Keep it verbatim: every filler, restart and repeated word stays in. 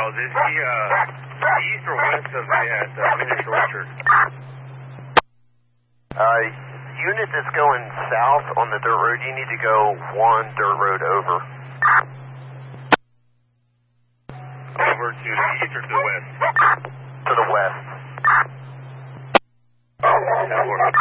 Charles. Is he uh, east or west of the uh, Miniature Orchard? Uh, unit that's going south on the dirt road, you need to go one dirt road over. Over to the east or to the west? To the west. That works.